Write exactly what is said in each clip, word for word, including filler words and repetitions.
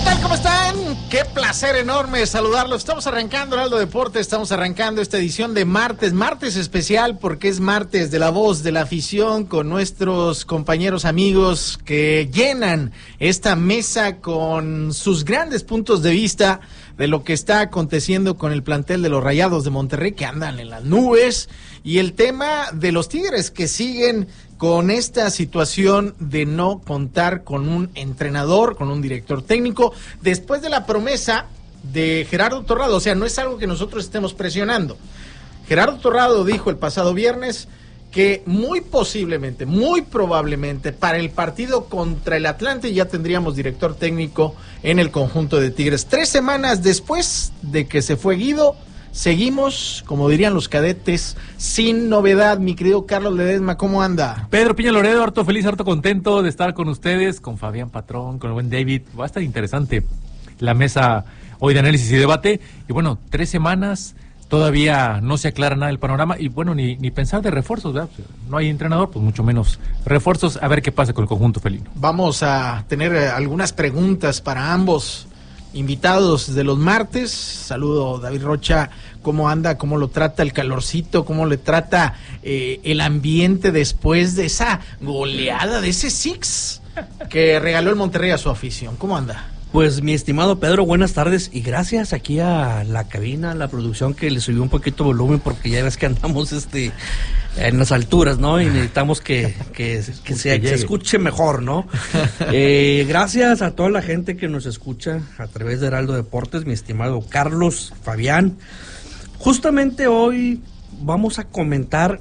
tal? ¿Cómo están? Qué placer enorme saludarlos. Estamos arrancando Heraldo Deportes, estamos arrancando esta edición de martes, martes especial porque es martes de la voz de la afición con nuestros compañeros amigos que llenan esta mesa con sus grandes puntos de vista de lo que está aconteciendo con el plantel de los Rayados de Monterrey que andan en las nubes y el tema de los Tigres que siguen con esta situación de no contar con un entrenador, con un director técnico, después de la promesa de Gerardo Torrado. O sea, no es algo que nosotros estemos presionando. Gerardo Torrado dijo el pasado viernes que muy posiblemente, muy probablemente, para el partido contra el Atlante ya tendríamos director técnico en el conjunto de Tigres. Tres semanas después de que se fue Guido, seguimos, como dirían los cadetes, sin novedad. Mi querido Carlos Ledesma, ¿cómo anda? Pedro Piña Loredo, harto feliz, harto contento de estar con ustedes, con Fabián Patrón, con el buen David. Va a estar interesante la mesa hoy de análisis y debate. Y bueno, tres semanas, todavía no se aclara nada del panorama. Y bueno, ni, ni pensar de refuerzos, ¿verdad? No hay entrenador, pues mucho menos refuerzos. A ver qué pasa con el conjunto felino. Vamos a tener eh, algunas preguntas para ambos invitados de los martes. Saludo David Rocha, ¿cómo anda? ¿Cómo lo trata el calorcito? ¿Cómo le trata eh, el ambiente después de esa goleada, de ese six que regaló el Monterrey a su afición? ¿Cómo anda? Pues mi estimado Pedro, buenas tardes y gracias aquí a la cabina, a la producción que le subió un poquito de volumen porque ya ves que andamos este en las alturas, ¿no? Y necesitamos que, que, que, se, que se escuche mejor, ¿no? Eh, gracias a toda la gente que nos escucha a través de Heraldo Deportes, mi estimado Carlos, Fabián. Justamente hoy vamos a comentar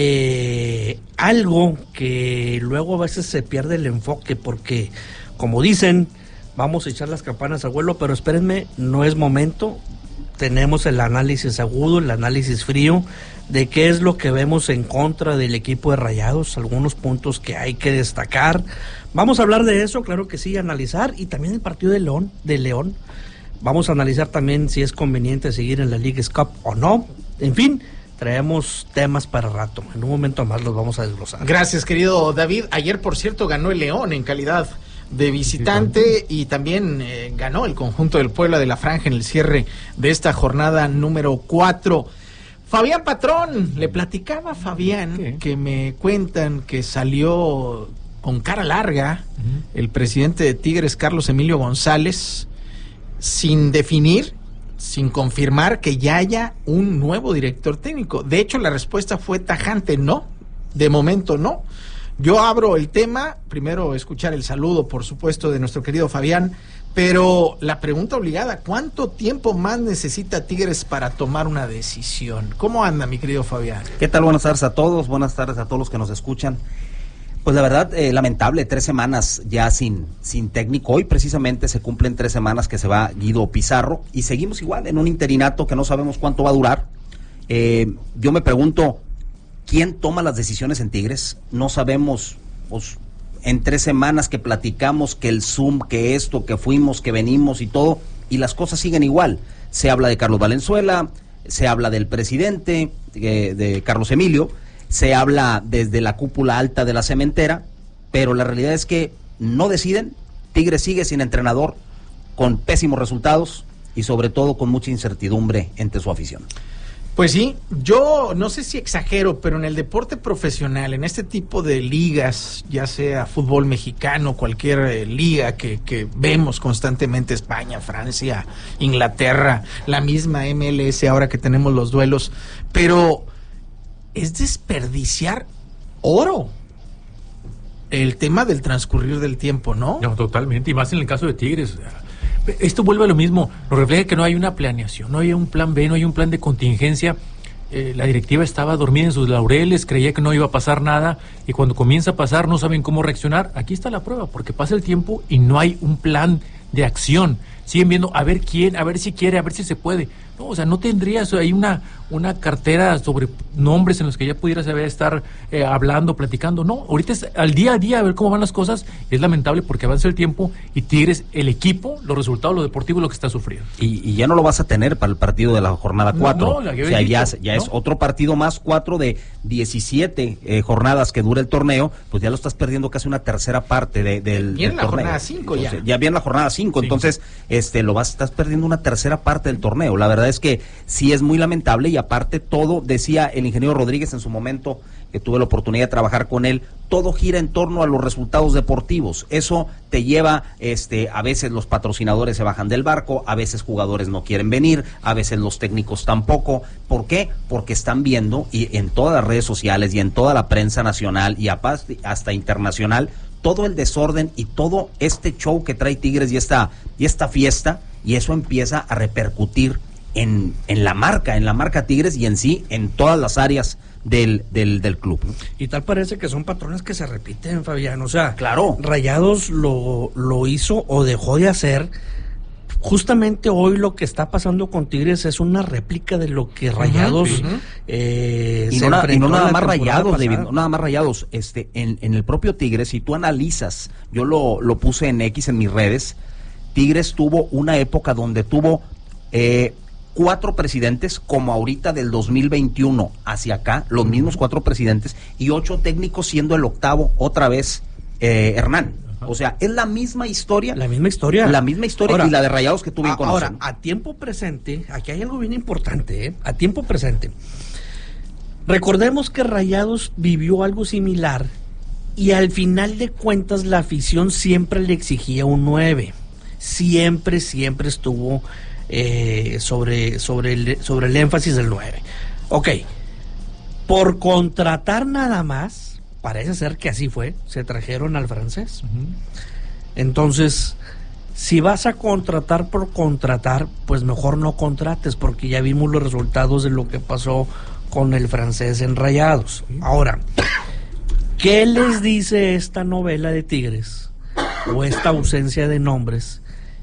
eh, algo que luego a veces se pierde el enfoque porque, como dicen, vamos a echar las campanas al vuelo, pero espérenme, no es momento. Tenemos el análisis agudo, el análisis frío de qué es lo que vemos en contra del equipo de Rayados, algunos puntos que hay que destacar. Vamos a hablar de eso, claro que sí, analizar, y también el partido de León, de León. Vamos a analizar también si es conveniente seguir en la Leagues Cup o no. En fin, traemos temas para rato. En un momento más los vamos a desglosar. Gracias, querido David. Ayer, por cierto, ganó el León en calidad de visitante y también eh, ganó el conjunto del Puebla de la Franja en el cierre de esta jornada número cuatro. Fabián Patrón, le platicaba a Fabián ¿Qué? que me cuentan que salió con cara larga uh-huh. el presidente de Tigres, Carlos Emilio González, sin definir, sin confirmar que ya haya un nuevo director técnico. De hecho, la respuesta fue tajante, no, de momento no. Yo abro el tema, primero escuchar el saludo, por supuesto, de nuestro querido Fabián, pero la pregunta obligada, ¿cuánto tiempo más necesita Tigres para tomar una decisión? ¿Cómo anda, mi querido Fabián? ¿Qué tal? Buenas tardes a todos, buenas tardes a todos los que nos escuchan. Pues la verdad, eh, lamentable, tres semanas ya sin, sin técnico. Hoy precisamente se cumplen tres semanas que se va Guido Pizarro y seguimos igual en un interinato que no sabemos cuánto va a durar. Eh, yo me pregunto, ¿quién toma las decisiones en Tigres? No sabemos, pues, en tres semanas que platicamos que el Zoom, que esto, que fuimos, que venimos y todo, y las cosas siguen igual. Se habla de Carlos Valenzuela, se habla del presidente, de, de Carlos Emilio, se habla desde la cúpula alta de la cementera, pero la realidad es que no deciden. Tigres sigue sin entrenador, con pésimos resultados y sobre todo con mucha incertidumbre entre su afición. Pues sí, yo no sé si exagero, pero en el deporte profesional, en este tipo de ligas, ya sea fútbol mexicano, cualquier eh, liga que, que vemos constantemente, España, Francia, Inglaterra, la misma M L S ahora que tenemos los duelos, pero es desperdiciar oro el tema del transcurrir del tiempo, ¿no? No, totalmente, y más en el caso de Tigres. Esto vuelve a lo mismo, nos refleja que no hay una planeación, no hay un plan B, no hay un plan de contingencia. Eh, la directiva estaba dormida en sus laureles, creía que no iba a pasar nada, y cuando comienza a pasar no saben cómo reaccionar. Aquí está la prueba, porque pasa el tiempo y no hay un plan de acción. Siguen viendo a ver quién, a ver si quiere, a ver si se puede. No, o sea, no tendrías ahí una, una cartera sobre nombres en los que ya pudiera saber estar eh, hablando, platicando. No, ahorita es al día a día a ver cómo van las cosas. Es lamentable porque avanza el tiempo y Tigres, el equipo, los resultados, lo deportivo, lo que está sufriendo. Y, y ya no lo vas a tener para el partido de la jornada cuatro. No, no, o sea, ya, ya ¿no? es otro partido más, cuatro de diecisiete eh, jornadas que dura el torneo, pues ya lo estás perdiendo casi una tercera parte de, del, Viene del la torneo. jornada cinco ya. Entonces, ya viene la jornada cinco, Sí. entonces este lo vas, estás perdiendo una tercera parte del torneo. La verdad es que sí es muy lamentable y aparte todo, decía el ingeniero Rodríguez en su momento, que tuve la oportunidad de trabajar con él, todo gira en torno a los resultados deportivos. Eso te lleva, este, a veces los patrocinadores se bajan del barco, a veces jugadores no quieren venir, a veces los técnicos tampoco. ¿Por qué? Porque están viendo, y en todas las redes sociales y en toda la prensa nacional y hasta internacional, todo el desorden y todo este show que trae Tigres y esta, y esta fiesta, y eso empieza a repercutir en, en la marca, en la marca Tigres y en sí, en todas las áreas del, del, del club. Y tal parece que son patrones que se repiten, Fabián. O sea, claro, Rayados lo, lo hizo o dejó de hacer. Justamente hoy lo que está pasando con Tigres es una réplica de lo que Rayados uh-huh, uh-huh. Eh, y, se no, na, y no nada más Rayados, David, no nada más Rayados, este, en, en el propio Tigres, si tú analizas, yo lo, lo puse en X en mis redes, Tigres tuvo una época donde tuvo eh, cuatro presidentes, como ahorita del dos mil veintiuno hacia acá, los uh-huh. mismos cuatro presidentes, y ocho técnicos, siendo el octavo otra vez eh, Hernán. O sea, es la misma historia. La misma historia. La misma historia ahora, y la de Rayados que tú bien conoces. Ahora, a tiempo presente, aquí hay algo bien importante, ¿eh? A tiempo presente. Recordemos que Rayados vivió algo similar y al final de cuentas la afición siempre le exigía un nueve. Siempre, siempre estuvo eh, sobre, sobre, el, sobre el énfasis del nueve. Ok, por contratar nada más, parece ser que así fue, se trajeron al francés. Uh-huh. Entonces, si vas a contratar por contratar, pues mejor no contrates, porque ya vimos los resultados de lo que pasó con el francés en Rayados. Uh-huh. Ahora, ¿qué les dice esta novela de Tigres o esta ausencia de nombres?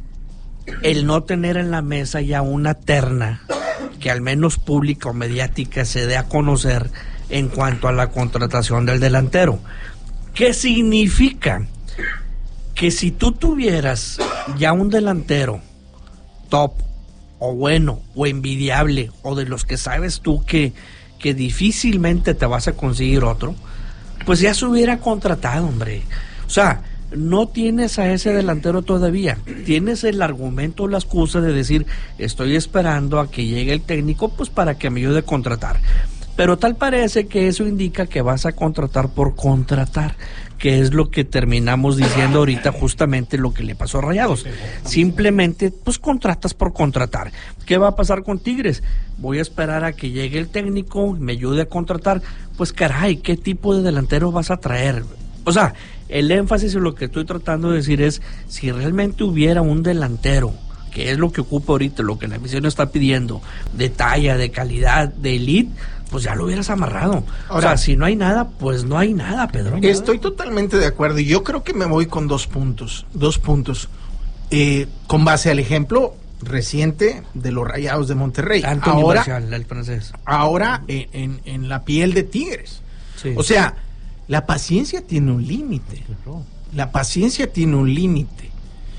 El no tener en la mesa ya una terna que al menos pública o mediática se dé a conocer en cuanto a la contratación del delantero. ¿Qué significa? Que si tú tuvieras ya un delantero top o bueno o envidiable o de los que sabes tú que, que difícilmente te vas a conseguir otro, pues ya se hubiera contratado, hombre. O sea, no tienes a ese delantero todavía, tienes el argumento o la excusa de decir, estoy esperando a que llegue el técnico pues para que me ayude a contratar. Pero tal parece que eso indica que vas a contratar por contratar, que es lo que terminamos diciendo ahorita, justamente lo que le pasó a Rayados. Simplemente, pues contratas por contratar. ¿Qué va a pasar con Tigres? Voy a esperar a que llegue el técnico, me ayude a contratar. Pues caray, ¿qué tipo de delantero vas a traer? O sea, el énfasis en lo que estoy tratando de decir es, si realmente hubiera un delantero, que es lo que ocupa ahorita, lo que la afición está pidiendo, de talla, de calidad, de elite, pues ya lo hubieras amarrado. Ahora, o sea, si no hay nada, pues no hay nada, Pedro. Estoy totalmente de acuerdo y yo creo que me voy con dos puntos, dos puntos. Eh, con base al ejemplo reciente de los Rayados de Monterrey. Antonio ahora, Marcial, el francés. Ahora en, en, en la piel de Tigres. Sí. O sea, la paciencia tiene un límite. La paciencia tiene un límite.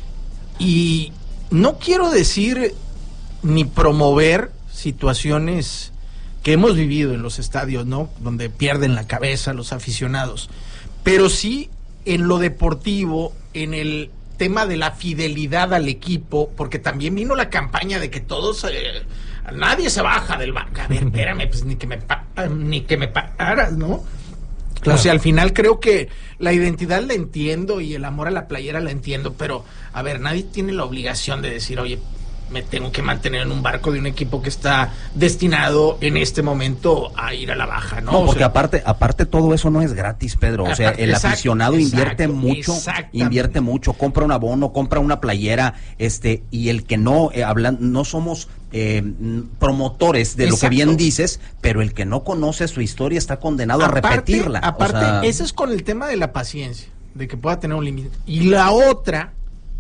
Y no quiero decir ni promover situaciones que hemos vivido en los estadios, ¿no? Donde pierden la cabeza los aficionados. Pero sí en lo deportivo, en el tema de la fidelidad al equipo, porque también vino la campaña de que todos, eh, nadie se baja del banco. A ver, espérame, pues ni que me, pa ni que me paras, ¿no? Claro. O sea, al final creo que la identidad la entiendo y el amor a la playera la entiendo, pero, a ver, nadie tiene la obligación de decir, oye, me tengo que mantener en un barco de un equipo que está destinado en este momento a ir a la baja, ¿no? No, porque o sea, aparte, aparte todo eso no es gratis, Pedro. O sea, el exacto, aficionado invierte exacto, mucho, invierte mucho, compra un abono, compra una playera, este, y el que no, eh, hablan, no somos eh, promotores de exacto. lo que bien dices, pero el que no conoce su historia está condenado aparte, a repetirla. Aparte, o sea, ese es con el tema de la paciencia, de que pueda tener un límite. Y la otra,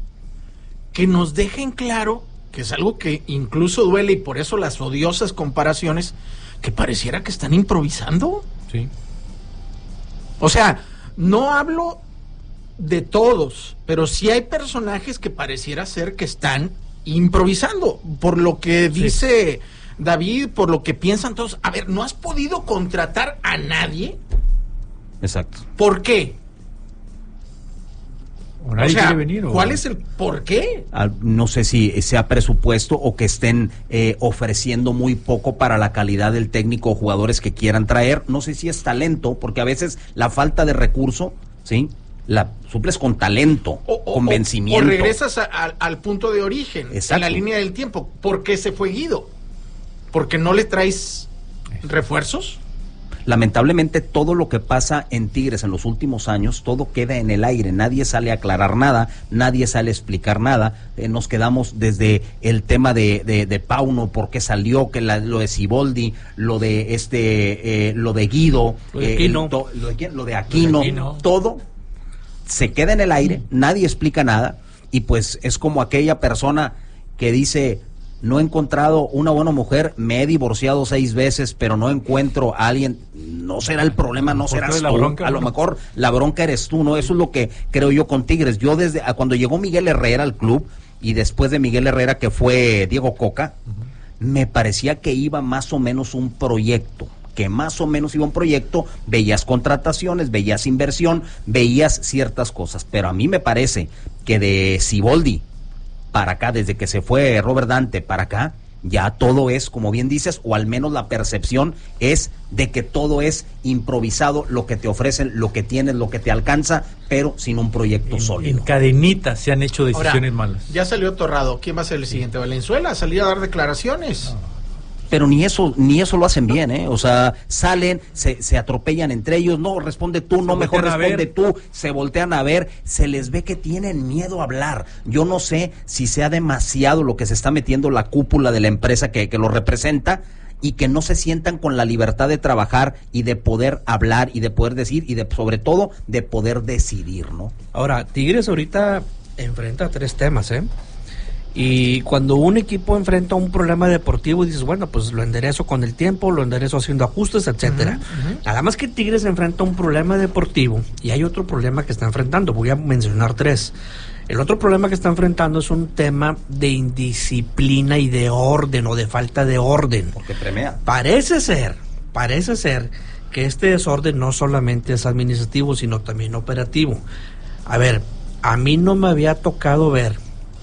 que nos dejen claro, que es algo que incluso duele y por eso las odiosas comparaciones, que pareciera que están improvisando. Sí. O sea, no hablo de todos, pero sí hay personajes que pareciera ser que están improvisando, por lo que Sí. dice David, por lo que piensan todos. A ver, ¿no has podido contratar a nadie? Exacto. ¿Por qué? ¿O nadie o sea, quiere venir? O... ¿cuál es el por qué? Al- No sé si sea presupuesto o que estén eh, ofreciendo muy poco para la calidad del técnico o jugadores que quieran traer. No sé si es talento, porque a veces la falta de recurso, ¿sí? La suples con talento, O, o- convencimiento. o regresas a- a- al punto de origen, Exacto. en la línea del tiempo. ¿Por qué se fue Guido? ¿Porque no le traes refuerzos? Lamentablemente todo lo que pasa en Tigres en los últimos años, todo queda en el aire, nadie sale a aclarar nada, nadie sale a explicar nada, eh, nos quedamos desde el tema de, de, de Pauno, por qué salió, que la- lo de Siboldi, lo de este, eh, lo de Guido, Lo de eh, Aquino. el to- lo, de quién? Lo de Aquino, Lo de Aquino. todo se queda en el aire, nadie explica nada, y pues es como aquella persona que dice: no he encontrado una buena mujer, me he divorciado seis veces, pero no encuentro a alguien. No será el problema, no ¿Por serás qué la tú. bronca, A lo no? mejor la bronca eres tú, ¿no? Eso es lo que creo yo con Tigres. Yo desde a cuando llegó Miguel Herrera al club, y después de Miguel Herrera que fue Diego Coca, me parecía que iba más o menos un proyecto. que más o menos iba un proyecto, veías contrataciones, veías inversión, veías ciertas cosas, pero a mí me parece que de Siboldi para acá, desde que se fue Robert Dante para acá, ya todo es, como bien dices, o al menos la percepción es de que todo es improvisado, lo que te ofrecen, lo que tienes, lo que te alcanza, pero sin un proyecto En, sólido. en cadenitas se han hecho decisiones Ahora, malas. ya salió Torrado. ¿Quién va a ser el siguiente? ¿Valenzuela? ¿Salir a dar declaraciones? Pero ni eso, ni eso lo hacen bien, ¿eh? O sea, salen, se, se atropellan entre ellos, no, responde tú, no, Se mejor voltean a responde ver. tú, se voltean a ver, se les ve que tienen miedo a hablar. Yo no sé si sea demasiado lo que se está metiendo la cúpula de la empresa que, que lo representa, y que no se sientan con la libertad de trabajar y de poder hablar y de poder decir y de, sobre todo, de poder decidir, ¿no? Ahora, Tigres ahorita enfrenta tres temas, ¿eh? Y cuando un equipo enfrenta un problema deportivo, dices, bueno, pues lo enderezo con el tiempo, lo enderezo haciendo ajustes, etcétera. Ujú, ujú. Nada más que Tigres enfrenta un problema deportivo y hay otro problema que está enfrentando. Voy a mencionar tres. El otro problema que está enfrentando es un tema de indisciplina y de orden o de falta de orden. Porque premia. Parece ser, parece ser que este desorden no solamente es administrativo, sino también operativo. A ver, a mí no me había tocado ver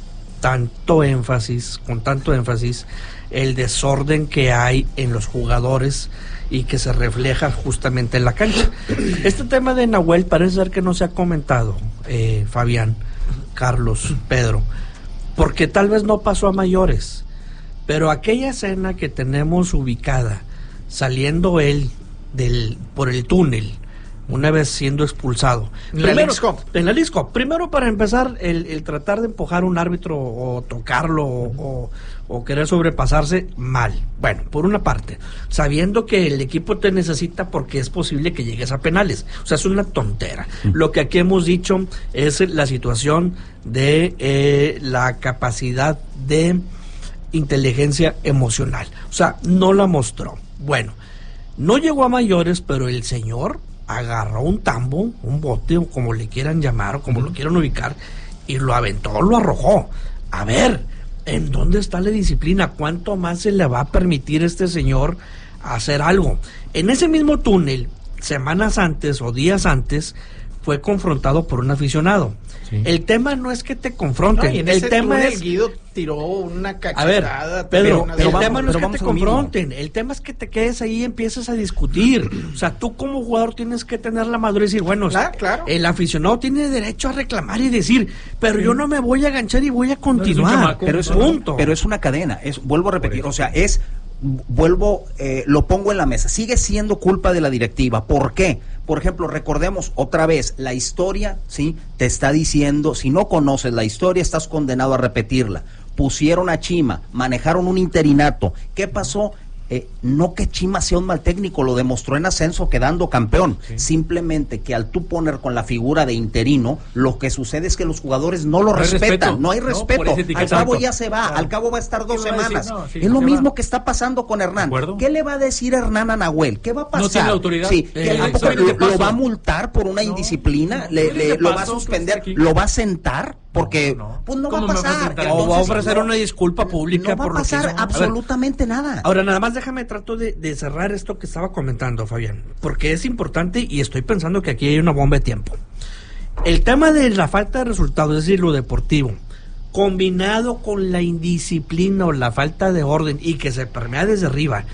tanto énfasis, con tanto énfasis, el desorden que hay en los jugadores y que se refleja justamente en la cancha. Este tema de Nahuel parece ser que no se ha comentado, eh, Fabián, Carlos, Pedro, porque tal vez no pasó a mayores, pero aquella escena que tenemos ubicada, saliendo él del por el túnel, una vez siendo expulsado. En la Leagues Cup. En la Leagues Cup. Primero, para empezar, el, el tratar de empujar a un árbitro o tocarlo o, o, o querer sobrepasarse, mal. Bueno, por una parte, sabiendo que el equipo te necesita porque es posible que llegues a penales. O sea, es una tontera. Lo que aquí hemos dicho es la situación de eh, la capacidad de inteligencia emocional. O sea, no la mostró. Bueno, no llegó a mayores, pero el señor agarró un tambo, un bote, o como le quieran llamar, o como lo quieran ubicar, y lo aventó, lo arrojó. A ver, ¿en dónde está la disciplina? ¿Cuánto más se le va a permitir a este señor hacer algo? En ese mismo túnel, semanas antes o días antes, fue confrontado por un aficionado. Sí. El tema no es que te confronten, No, y en el ese tema túnel es... Tiró tiró una cachetada. A ver, Pedro, una- el vamos- tema no es pero que vamos te a lo mismo. confronten, el tema es que te quedes ahí y empieces a discutir. O sea, tú como jugador tienes que tener la madurez y decir, bueno, Claro, claro. el aficionado tiene derecho a reclamar y decir, pero yo no me voy a enganchar y voy a continuar. chamaco. Pero es, punto. pero es una cadena, es, vuelvo a repetir, o sea, es, vuelvo, eh, lo pongo en la mesa, sigue siendo culpa de la directiva. ¿Por qué? Por ejemplo, recordemos otra vez, la historia, ¿sí? Te está diciendo, si no conoces la historia, estás condenado a repetirla. Pusieron a Chima, manejaron un interinato. ¿Qué pasó? Eh, no que Chima sea un mal técnico, lo demostró en ascenso quedando campeón, sí. Simplemente que al tú poner con la figura de interino, lo que sucede es que los jugadores no lo no respetan, respeto. no hay no, respeto, al cabo ya se va, claro. al cabo va a estar dos semanas, no, sí, es lo mismo va. que está pasando con Hernán. ¿Qué le va a decir Hernán a Nahuel? ¿Qué va a pasar? No tiene la autoridad. Sí, Eh, ¿a poco ¿sabe lo, qué pasó? lo va a multar por una no, indisciplina? No, ¿Le, no, le, ¿qué lo va a pasó? suspender? Aquí. ¿Lo va a sentar? Porque no, no. pues no va a ¿Cómo me va a pasar. sentar? O va a Entonces, ofrecer no, una disculpa pública no va por a lo que pasar hizo. absolutamente nada. Ahora, nada más déjame trato de, de cerrar esto que estaba comentando, Fabián, porque es importante y estoy pensando que aquí hay una bomba de tiempo. El tema de la falta de resultados, es decir, lo deportivo, combinado con la indisciplina o la falta de orden y que se permea desde arriba,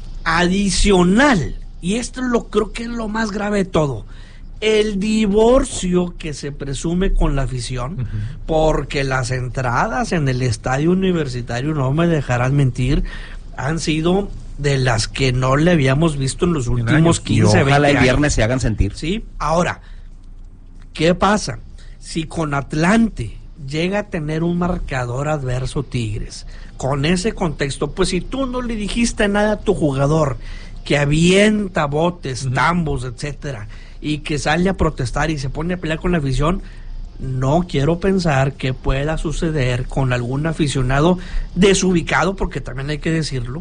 adicional, y esto lo creo que es lo más grave de todo, el divorcio que se presume con la afición, uh-huh. porque las entradas en el estadio universitario, no me dejarán mentir, han sido de las que no le habíamos visto en los últimos quince, veinte años. El viernes se hagan sentir. Sí, ahora, ¿qué pasa? Si con Atlante llega a tener un marcador adverso Tigres, con ese contexto, pues si tú no le dijiste nada a tu jugador, que avienta botes, uh-huh. tambos, etcétera, y que sale a protestar y se pone a pelear con la afición, no quiero pensar que pueda suceder con algún aficionado desubicado, porque también hay que decirlo,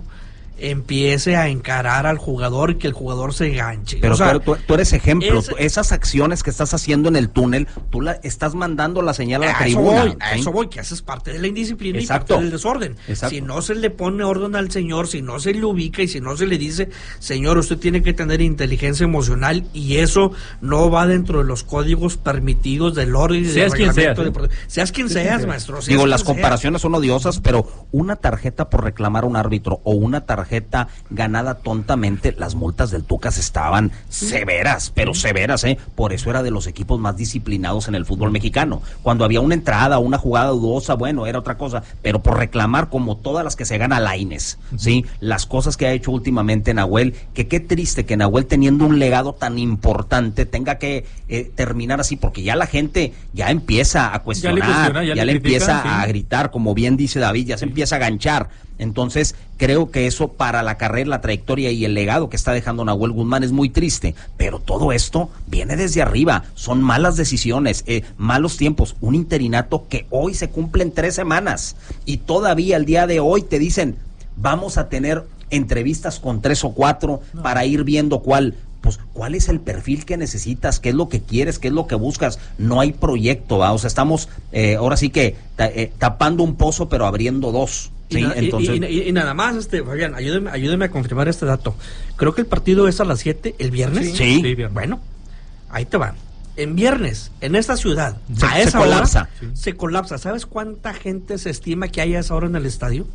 empiece a encarar al jugador y que el jugador se enganche. Pero, o sea, pero tú, tú eres ejemplo, es, tú, esas acciones que estás haciendo en el túnel, tú la estás mandando la señal a la a tribuna. Eso voy, a ¿sí? eso voy, que haces parte de la indisciplina. Exacto. Y parte del desorden. Exacto. Si no se le pone orden al señor, si no se le ubica y si no se le dice, señor, usted tiene que tener inteligencia emocional, y eso no va dentro de los códigos permitidos del orden y del seas quien seas, reglamento. ¿eh? De, seas quien sí, seas, sí, maestro. Seas Digo, quien las seas. comparaciones son odiosas, pero una tarjeta por reclamar a un árbitro o una tarjeta ganada tontamente, las multas del Tucas estaban severas, pero severas, ¿eh? Por eso era de los equipos más disciplinados en el fútbol mexicano. Cuando había una entrada, una jugada dudosa, bueno, era otra cosa, pero por reclamar, como todas las que se gana Lainez, ¿sí? Las cosas que ha hecho últimamente Nahuel, que qué triste que Nahuel, teniendo un legado tan importante, tenga que eh, terminar así, porque ya la gente ya empieza a cuestionar, ya le, cuestiona, ya ya le le critican, empieza sí. a gritar, como bien dice David, ya se empieza a ganchar. Entonces, creo que eso para la carrera, la trayectoria y el legado que está dejando Nahuel Guzmán es muy triste, pero todo esto viene desde arriba, son malas decisiones, eh, malos tiempos, un interinato que hoy se cumple en tres semanas y todavía el día de hoy te dicen, vamos a tener entrevistas con tres o cuatro no. para ir viendo cuál, pues cuál es el perfil que necesitas, qué es lo que quieres, qué es lo que buscas. No hay proyecto, ¿va? O sea, estamos eh, ahora sí que ta, eh, tapando un pozo pero abriendo dos. Y, ¿sí? na, Entonces... y, y, y, y nada más, este, Fabián, ayúdeme, ayúdeme a confirmar este dato. Creo que el partido es a las siete el viernes. Sí. sí. sí viernes. Bueno, ahí te va. En viernes, en esta ciudad, se, a esa se colapsa. hora, sí. se colapsa. ¿Sabes cuánta gente se estima que hay a esa hora en el estadio?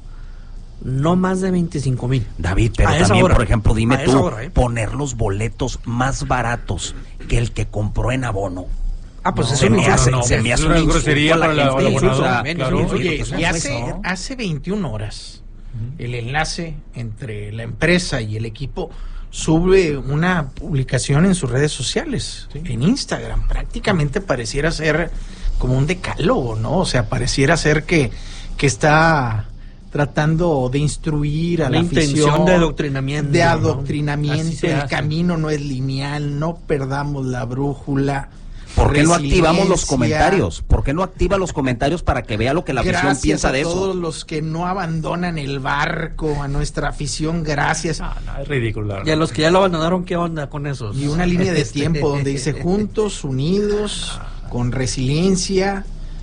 No más de veinticinco mil. David, pero a también, hora. por ejemplo, dime a tú, hora, ¿eh? poner los boletos más baratos que el que compró en abono. Ah, pues no, eso se me no, hace, no, no, se me hace una una grosería insulto a la para gente. el abonado, O sea, claro. Oye, pues, y hace, hace veintiún horas uh-huh. el enlace entre la empresa y el equipo sube una publicación en sus redes sociales, ¿sí? En Instagram. Prácticamente pareciera ser como un decálogo, ¿no? O sea, pareciera ser que, que está tratando de instruir a la, la intención afición, de adoctrinamiento. De adoctrinamiento, ¿no? El camino no es lineal, no perdamos la brújula. ¿Por qué no activamos los comentarios? ¿Por qué no activa los comentarios para que vea lo que la afición gracias piensa de eso? Gracias a todos los que no abandonan el barco, a nuestra afición, gracias. No, no, es ridículo. Y a los que ya lo abandonaron, ¿qué onda con esos? Y una línea de tiempo donde dice juntos, unidos, con resiliencia,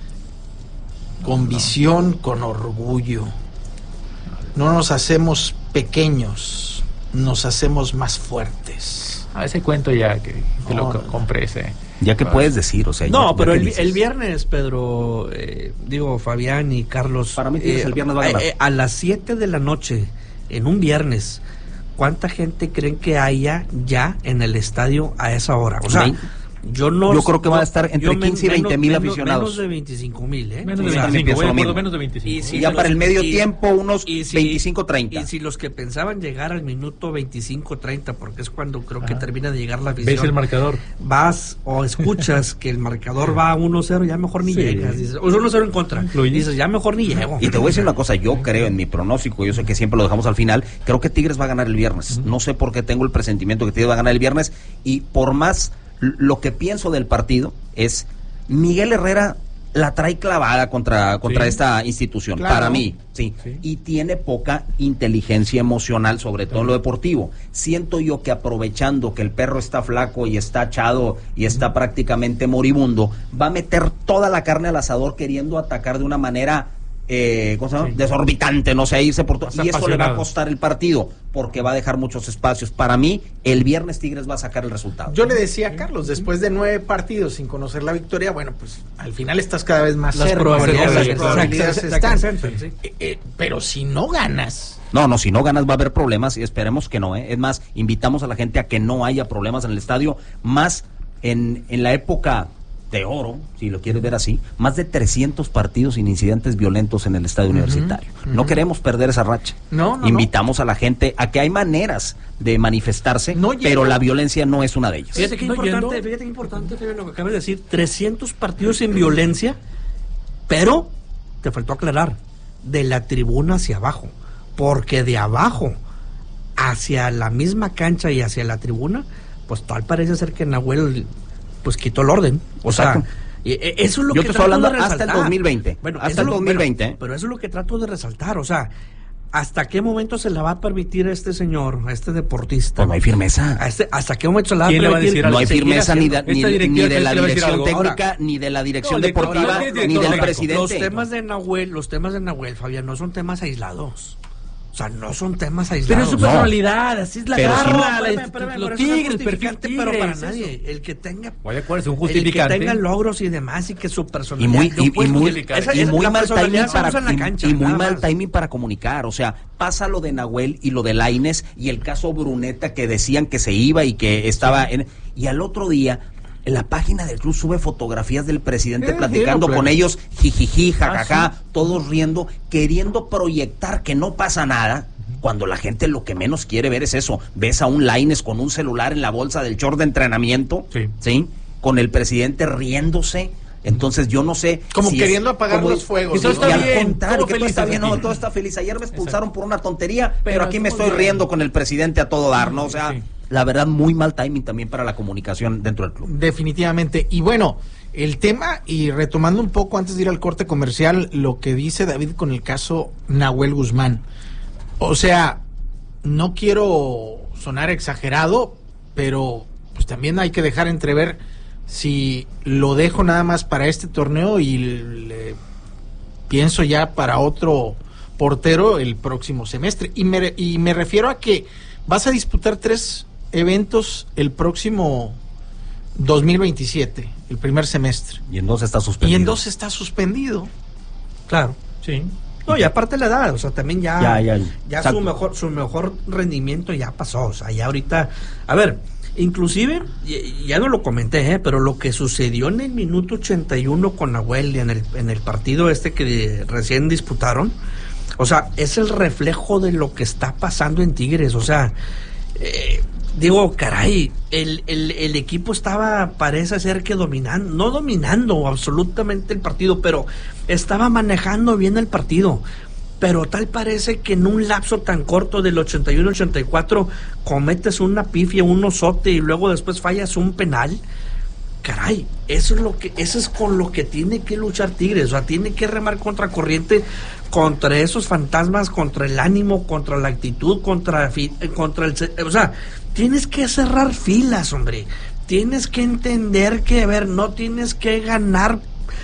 con visión, con orgullo. No nos hacemos pequeños, nos hacemos más fuertes. A ese cuento ya que te no, lo no, compré ese. Ya que Para... puedes decir, o sea. No, ya, pero ya el, el viernes, Pedro, eh, digo, Fabián y Carlos. Para mí eh, el viernes va a ganar. Eh, a las siete de la noche, en un viernes, ¿cuánta gente creen que haya ya en el estadio a esa hora? O sea, Yo no. Yo creo que va a estar entre yo quince y veinte mil aficionados. Menos de veinticinco mil, ¿eh? Menos O de sea, veinticinco, voy de lo acuerdo, mismo. menos de veinticinco. Y si Y ya los- para el medio y- tiempo, unos y si- veinticinco treinta. Y si los que pensaban llegar al minuto veinticinco treinta, porque es cuando creo que Ajá. termina de llegar la ¿Ves visión, el marcador? vas o escuchas que el marcador va a uno cero, ya mejor ni Sí. llegas. Dices, o uno cero en contra. Influye. Dices, ya mejor ni llego. Y te voy a decir una cosa, yo creo en mi pronóstico, yo sé que siempre lo dejamos al final, creo que Tigres va a ganar el viernes. No sé por qué tengo el presentimiento que Tigres va a ganar el viernes, y por más l- lo que pienso del partido es, Miguel Herrera la trae clavada contra, contra Sí. esta institución, Claro. para mí, sí. Sí. Y tiene poca inteligencia emocional, sobre todo en lo deportivo. Siento yo que aprovechando que el perro está flaco y está echado y está prácticamente moribundo, va a meter toda la carne al asador queriendo atacar de una manera eh, ¿cómo se llama? Sí. desorbitantes, no sé, irse por todo. Más Y eso le va a apasionado. costar el partido, porque va a dejar muchos espacios. Para mí, el viernes Tigres va a sacar el resultado. Yo le decía a Carlos, después de nueve partidos sin conocer la victoria, bueno, pues al final estás cada vez más Las cerca, probabilidades, las se- probabilidades se- se- se están. acrecentan, sí. Eh, eh, pero si no ganas, No, no, si no ganas va a haber problemas y esperemos que no. ¿eh? Es más, invitamos a la gente a que no haya problemas en el estadio, más en, en la época de oro, si lo quieres ver así, más de trescientos partidos sin incidentes violentos en el estadio universitario. No ujú. queremos perder esa racha. No, no, Invitamos a la gente a que hay maneras de manifestarse, No llega. pero la violencia no es una de ellas. Fíjate qué No importante, yendo. fíjate qué importante, Fabián, lo que acabas de decir. trescientos partidos sin violencia, pero te faltó aclarar, de la tribuna hacia abajo. Porque de abajo hacia la misma cancha y hacia la tribuna, pues tal parece ser que Nahuel pues quitó el orden. O Exacto. sea, y- y- eso es lo Yo que te estoy trato hablando de hasta el resaltar. dos mil veinte. Bueno, Hasta eso el es lo- dos mil veinte, bueno, ¿eh? pero eso es lo que trato de resaltar. O sea, ¿hasta qué momento se le va a permitir a este señor, a este deportista? Pues no hay firmeza. A este- ¿Hasta qué momento se le va a ¿Quién le va a permitir? decir algo? No hay seguir firmeza ni de, haciendo? ni, Esta ni directiva, de la ¿quién le va a decir dirección algo? técnica, Ahora, ni de la dirección no, el director- deportiva, ahora, el ni director del técnico. presidente. Los temas de Nahuel, los temas de Nahuel, Fabián, no son temas aislados. O sea, no son temas aislados. Pero es su No. personalidad, así es la Pero si garra, no- la Espérame, institu- espérame, los pero eso no es tigres, perfil justificante, tigres. pero para eso. nadie. El que tenga Voy de acuerdo, es un el que justificante. tenga logros y demás y que su Y personalidad muy, no y, puede y muy, justificar. Esa- y esa- muy la mal timing personalidad se para, usa en la y- cancha, y muy nada mal más. timing para comunicar. O sea, pasa lo de Nahuel y lo de Lainez y el caso Bruneta, que decían que se iba y que estaba en, y al otro día en la página del club sube fotografías del presidente Eh, platicando sí, no, con claro. ellos, jijiji, jajaja, Ah, todos riendo, queriendo proyectar que no pasa nada, cuando la gente lo que menos quiere ver es eso. Ves a un Lainez con un celular en la bolsa del short de entrenamiento, Sí. ¿sí? Con el presidente riéndose. Entonces yo no sé, como si queriendo es- apagar como- los fuegos. y todo ¿no? está y al bien, contrario, todo que todo feliz está bien, aquí. no, todo está feliz. Ayer me expulsaron por una tontería, pero, Pero aquí me estamos estoy bien. riendo con el presidente a todo dar, ¿no? O sea, Sí. la verdad, muy mal timing también para la comunicación dentro del club. Definitivamente. Y bueno, el tema, y retomando un poco antes de ir al corte comercial, lo que dice David con el caso Nahuel Guzmán. O sea, no quiero sonar exagerado, pero pues también hay que dejar entrever si lo dejo nada más para este torneo y le pienso ya para otro portero el próximo semestre. Y me, y me refiero a que vas a disputar tres eventos el próximo dos mil veintisiete, el primer semestre. Y en dos está suspendido. Y en dos está suspendido. Claro. Sí. No, y aparte la edad, o sea, también ya, Ya, ya, ya, su exacto. mejor, su mejor rendimiento ya pasó, o sea, ya ahorita, a ver, inclusive, y- ya no lo comenté, ¿eh? Pero lo que sucedió en el minuto ochenta y uno con Nahuel y en el, en el partido este que recién disputaron, o sea, es el reflejo de lo que está pasando en Tigres, o sea, eh, digo, caray, el, el, el equipo estaba, parece ser que dominando, no dominando absolutamente el partido, pero estaba manejando bien el partido. Pero tal parece que en un lapso tan corto del ochenta y uno ochenta y cuatro cometes una pifia, un osote y luego después fallas un penal. Caray, eso es lo que, eso es con lo que tiene que luchar Tigres, o sea, tiene que remar contra corriente, contra esos fantasmas, contra el ánimo, contra la actitud, contra, fi- eh, contra el, se- o sea, tienes que cerrar filas, hombre, tienes que entender que, a ver, no tienes que ganar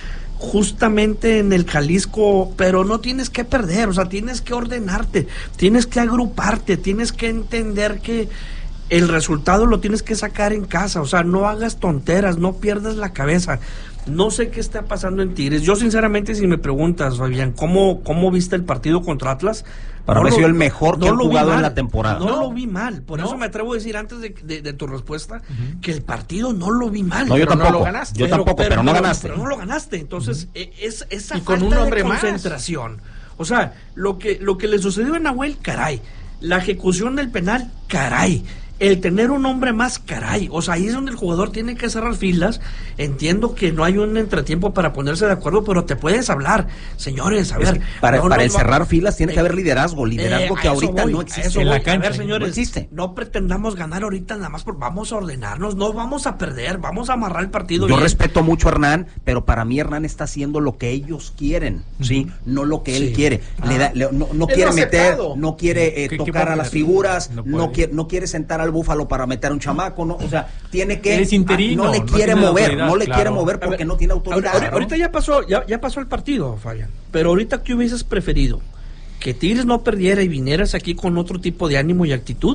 justamente en el Jalisco, pero no tienes que perder, o sea, tienes que ordenarte, tienes que agruparte, tienes que entender que el resultado lo tienes que sacar en casa, o sea, no hagas tonteras, no pierdas la cabeza, No sé qué está pasando en Tigres. Yo sinceramente, si me preguntas, Fabián, ¿cómo, cómo viste el partido contra Atlas? Para no mí ha lo- sido el mejor que no han lo vi jugado en mal. la temporada. No, No. lo vi mal. Por No. eso me atrevo a decir antes de, de- de tu respuesta que el partido no lo vi mal. No, yo Pero no tampoco. lo ganaste. Yo tampoco, pero, no ganaste. Pero no lo ganaste. Entonces, eh, es, esa Y con falta un hombre de más. concentración. O sea, lo que, lo que le sucedió a Nahuel, caray. La ejecución del penal, caray. El tener un hombre más, caray. O sea, ahí es donde el jugador tiene que cerrar filas. Entiendo que no hay un entretiempo para ponerse de acuerdo, pero te puedes hablar. Señores, a Es ver. que para no para nos va- cerrar filas tiene que Eh, haber liderazgo, liderazgo eh, que a eso ahorita voy, no a existe. eso En la voy. cancha, A ver, señores, no existe. no pretendamos ganar ahorita nada más, porque vamos a ordenarnos, no vamos a perder, vamos a amarrar el partido. Yo bien. respeto mucho a Hernán, pero para mí Hernán está haciendo lo que ellos quieren, ¿sí? No lo que él Sí. quiere. Le da- le- no no Es quiere lo meter, aceptado. no quiere eh, ¿Qué- qué tocar va a a las hacer? figuras, No no, puede. quiere, no quiere sentar al búfalo para meter a un chamaco, ¿no? O sea, tiene que... Él es interino, ah, no le no quiere tiene mover, autoridad, no le quiere claro. mover A ver, porque no tiene autoridad. ahorita, ¿no? ahorita ya pasó, ya, ya pasó el partido, Fabián. Pero ahorita, ¿qué hubieses preferido? ¿Que Tigres no perdiera y vinieras aquí con otro tipo de ánimo y actitud?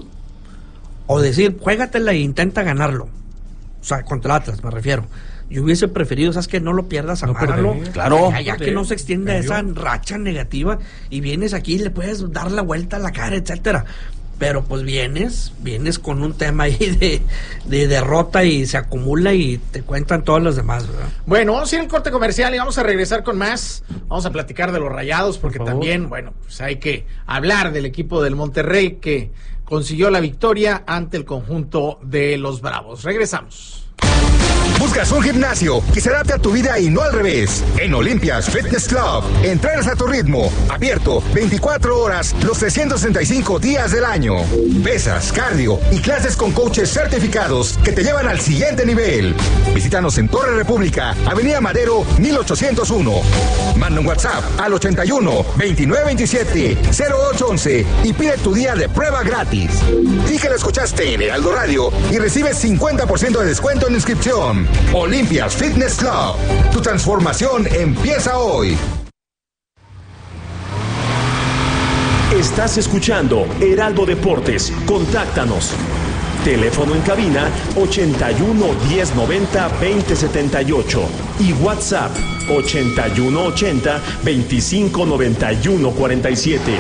O decir, juégatela e intenta ganarlo. O sea, contra Atlas, me refiero. Yo hubiese preferido, ¿sabes qué? No lo pierdas, No amárralo. perder. Claro. Ya, ya que Perder. no se extienda Perdió. esa racha negativa y vienes aquí y le puedes dar la vuelta a la cara, etcétera. Pero pues vienes, vienes con un tema ahí de, de derrota y se acumula y te cuentan todas las demás, ¿verdad? Bueno, vamos a ir al corte comercial y vamos a regresar con más. Vamos a platicar de los Rayados porque Por favor. también, bueno, pues hay que hablar del equipo del Monterrey que consiguió la victoria ante el conjunto de los Bravos. Regresamos. Buscas un gimnasio que se adapte a tu vida y no al revés. En Olympias Fitness Club, entrenas a tu ritmo, abierto veinticuatro horas los trescientos sesenta y cinco días del año. Pesas, cardio y clases con coaches certificados que te llevan al siguiente nivel. Visítanos en Torre República, Avenida Madero mil ochocientos uno. Manda un WhatsApp al ochenta y uno, veintinueve veintisiete, cero ocho once y pide tu día de prueba gratis. Di que lo escuchaste en Heraldo Radio y recibes cincuenta por ciento de descuento en inscripción. Olympias Fitness Club. Tu transformación empieza hoy. Estás escuchando Heraldo Deportes. Contáctanos. Teléfono en cabina ochenta y uno, diez noventa, veinte setenta y ocho y WhatsApp ochenta y uno ochenta, veinticinco noventa y uno cuarenta y siete.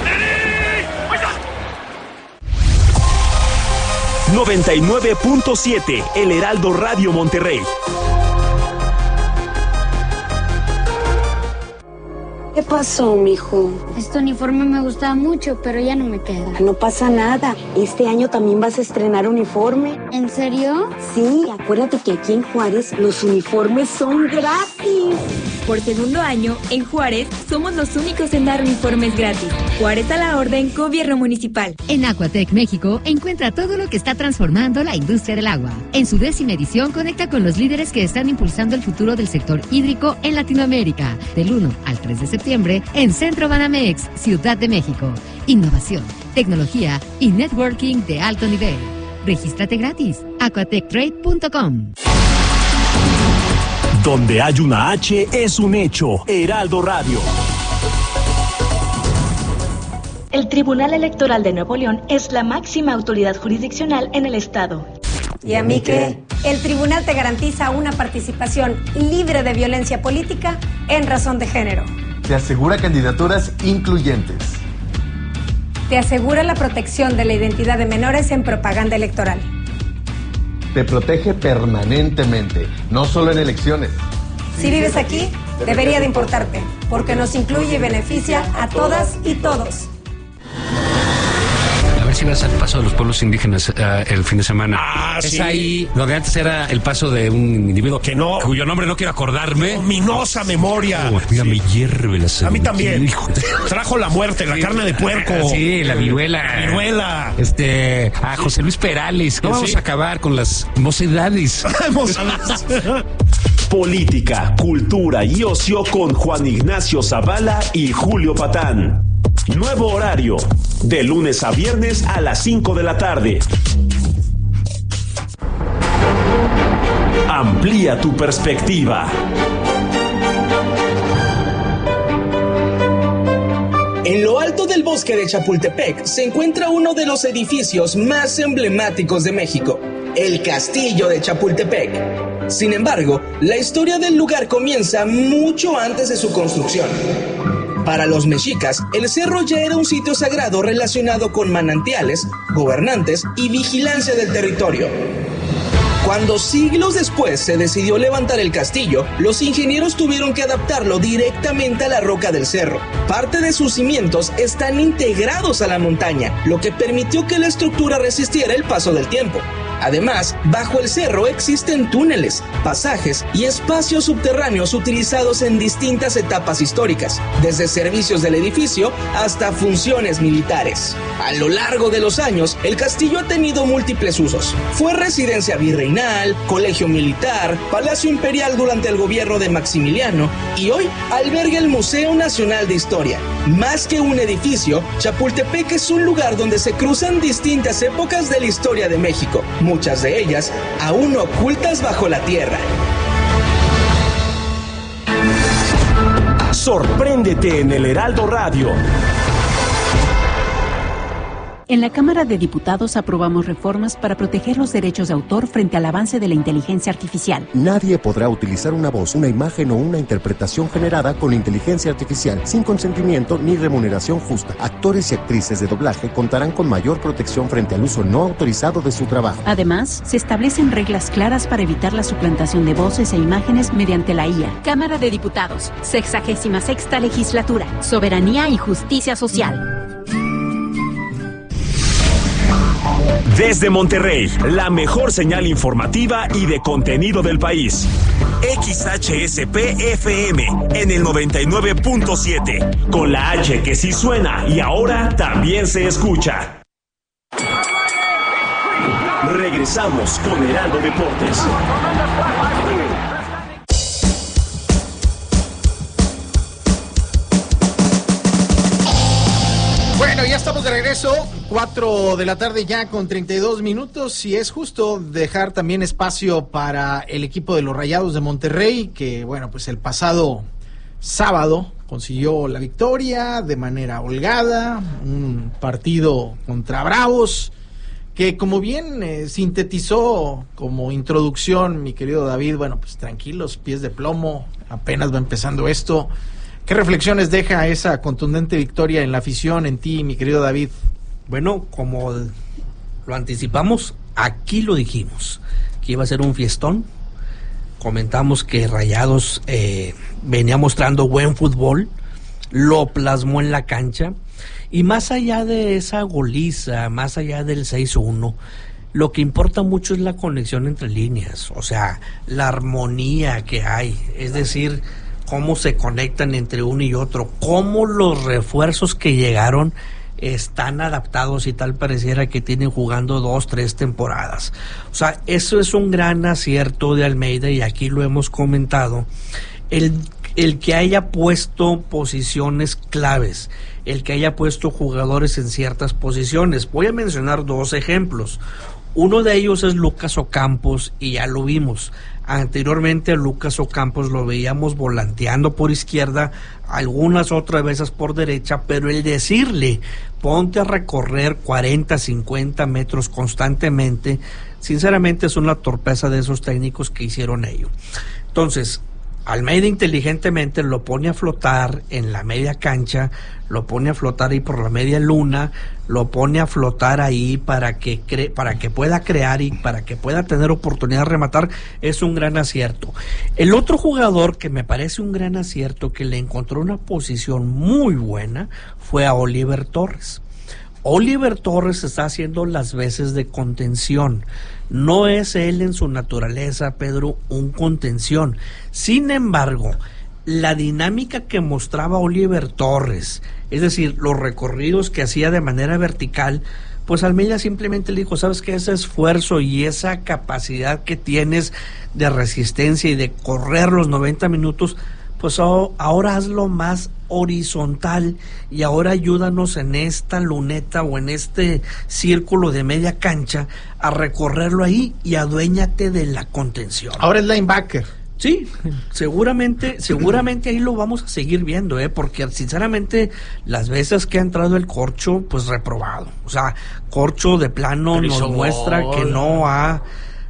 noventa y nueve punto siete El Heraldo Radio Monterrey. ¿Qué pasó, mijo? Este uniforme me gustaba mucho, pero ya no me queda. No pasa nada. Este año también vas a estrenar uniforme. ¿En serio? Sí, acuérdate que aquí en Juárez los uniformes son gratis. Por segundo año, en Juárez, somos los únicos en dar uniformes gratis. Juárez a la orden, Gobierno Municipal. En Aquatec México, encuentra todo lo que está transformando la industria del agua. En su décima edición, conecta con los líderes que están impulsando el futuro del sector hídrico en Latinoamérica. Del uno al tres de septiembre, en Centro Banamex, Ciudad de México. Innovación, tecnología y networking de alto nivel. Regístrate gratis. aquatec trade punto com. Donde hay una H es un hecho. Heraldo Radio. El Tribunal Electoral de Nuevo León es la máxima autoridad jurisdiccional en el estado. ¿Y a mí qué? El tribunal te garantiza una participación libre de violencia política en razón de género. Te asegura candidaturas incluyentes. Te asegura la protección de la identidad de menores en propaganda electoral. Te protege permanentemente, no solo en elecciones. Si vives aquí, debería de importarte, porque nos incluye y beneficia a todas y todos. A ver si vas al paso de los pueblos indígenas uh, el fin de semana. Ah, es sí. ahí donde antes era el paso de un individuo que no, cuyo nombre no quiero acordarme. Ominosa memoria. Oh, mira, sí. Me hierve la sangre. A mí también. Trajo la muerte, la sí, carne de puerco. Sí, la viruela. La viruela. Este, a José Luis Perales. No sí. Vamos a acabar con las mocedades. Política, cultura y ocio con Juan Ignacio Zavala y Julio Patán. Nuevo horario, de lunes a viernes a las cinco de la tarde. Amplía tu perspectiva. En lo alto del bosque de Chapultepec se encuentra uno de los edificios más emblemáticos de México, el Castillo de Chapultepec. Sin embargo, la historia del lugar comienza mucho antes de su construcción. Para los mexicas, el cerro ya era un sitio sagrado relacionado con manantiales, gobernantes y vigilancia del territorio. Cuando siglos después se decidió levantar el castillo, los ingenieros tuvieron que adaptarlo directamente a la roca del cerro. Parte de sus cimientos están integrados a la montaña, lo que permitió que la estructura resistiera el paso del tiempo. Además, bajo el cerro existen túneles, pasajes y espacios subterráneos utilizados en distintas etapas históricas, desde servicios del edificio hasta funciones militares. A lo largo de los años, el castillo ha tenido múltiples usos. Fue residencia virreinal, colegio militar, palacio imperial durante el gobierno de Maximiliano y hoy alberga el Museo Nacional de Historia. Más que un edificio, Chapultepec es un lugar donde se cruzan distintas épocas de la historia de México, muchas de ellas aún ocultas bajo la tierra. Sorpréndete en el Heraldo Radio. En la Cámara de Diputados aprobamos reformas para proteger los derechos de autor frente al avance de la inteligencia artificial. Nadie podrá utilizar una voz, una imagen o una interpretación generada con inteligencia artificial sin consentimiento ni remuneración justa. Actores y actrices de doblaje contarán con mayor protección frente al uso no autorizado de su trabajo. Además, se establecen reglas claras para evitar la suplantación de voces e imágenes mediante la I A. Cámara de Diputados, sexagésima sexta legislatura, soberanía y justicia social. Desde Monterrey, la mejor señal informativa y de contenido del país. X H S P F M en el noventa y nueve punto siete, con la H que sí suena y ahora también se escucha. Regresamos con Heraldo Deportes. Bueno, ya estamos de regreso, cuatro de la tarde ya con treinta y dos minutos, y es justo dejar también espacio para el equipo de los Rayados de Monterrey, que bueno, pues el pasado sábado consiguió la victoria de manera holgada, un partido contra Bravos, que como bien eh, sintetizó como introducción mi querido David, bueno, pues tranquilos, pies de plomo, apenas va empezando esto. ¿Qué reflexiones deja esa contundente victoria en la afición, en ti, mi querido David? Bueno, como lo anticipamos, aquí lo dijimos, que iba a ser un fiestón. Comentamos que Rayados eh, venía mostrando buen fútbol, lo plasmó en la cancha, y más allá de esa goliza, más allá del seis uno, lo que importa mucho es la conexión entre líneas, o sea, la armonía que hay, es decir, cómo se conectan entre uno y otro, cómo los refuerzos que llegaron están adaptados y tal pareciera que tienen jugando dos, tres temporadas. O sea, eso es un gran acierto de Almeida y aquí lo hemos comentado. El, el que haya puesto posiciones claves, el que haya puesto jugadores en ciertas posiciones. Voy a mencionar dos ejemplos. Uno de ellos es Lucas Ocampos y ya lo vimos. Anteriormente a Lucas Ocampos lo veíamos volanteando por izquierda, algunas otras veces por derecha, pero el decirle ponte a recorrer cuarenta, cincuenta metros constantemente, sinceramente es una torpeza de esos técnicos que hicieron ello. Entonces, Almeida inteligentemente lo pone a flotar en la media cancha, lo pone a flotar ahí por la media luna, lo pone a flotar ahí para que cre- para que pueda crear y para que pueda tener oportunidad de rematar. Es un gran acierto. El otro jugador que me parece un gran acierto, que le encontró una posición muy buena, fue a Oliver Torres. Oliver Torres está haciendo las veces de contención. No es él en su naturaleza, Pedro, un contención. Sin embargo, la dinámica que mostraba Oliver Torres, es decir, los recorridos que hacía de manera vertical, pues Almeida simplemente le dijo, ¿sabes qué? Ese esfuerzo y esa capacidad que tienes de resistencia y de correr los noventa minutos, pues ahora hazlo más horizontal y ahora ayúdanos en esta luneta o en este círculo de media cancha a recorrerlo ahí y aduéñate de la contención. Ahora es linebacker. Sí, seguramente, seguramente ahí lo vamos a seguir viendo, ¿eh? Porque sinceramente las veces que ha entrado el Corcho, pues reprobado. O sea, Corcho de plano nos muestra que no ha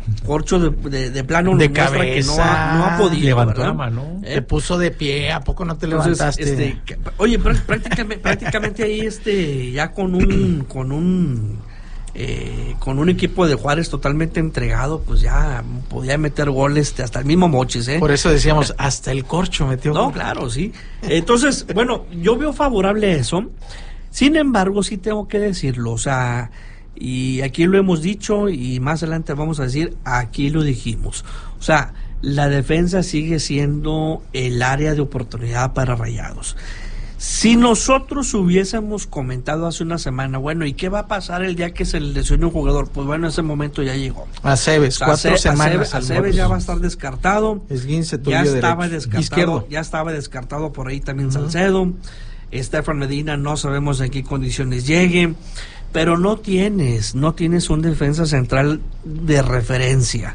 Corcho de, de, de plano de nos muestra cabeza, que no ha, no ha podido. Levantó ¿verdad? la mano. ¿Eh? Te puso de pie, ¿a poco no te Entonces, levantaste? este, que- oye, pr- prácticamente, prácticamente ahí este, ya con un, con un, eh, con un equipo de Juárez totalmente entregado, pues ya podía meter goles, este, hasta el mismo Mochis, ¿eh? Por eso decíamos, hasta el Corcho metió. No, gol. claro, sí. Entonces, bueno, yo veo favorable eso. Sin embargo, sí tengo que decirlo, o sea, y aquí lo hemos dicho y más adelante vamos a decir, aquí lo dijimos. O sea, la defensa sigue siendo el área de oportunidad para Rayados. Si nosotros hubiésemos comentado hace una semana, bueno, ¿y qué va a pasar el día que se le lesione un jugador? Pues bueno, ese momento ya llegó. Aceves, O sea, cuatro Ace- semanas. Aceves, Aceves ya va a estar descartado. Esguince Ya tobillo estaba derecho. descartado. Izquierdo. Ya estaba descartado por ahí también Salcedo. Estefan Medina no sabemos en qué condiciones llegue. Pero no tienes, no tienes un defensa central de referencia.